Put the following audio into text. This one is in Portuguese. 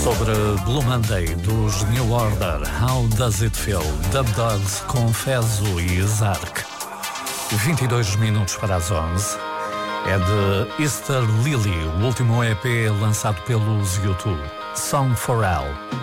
Sobre Blue Monday dos New Order, How Does It Feel? Dub Dogs com Fezo e Zark. 22 minutos para as 11. É de Easter Lily, o último EP lançado pelos U2. Song for Al.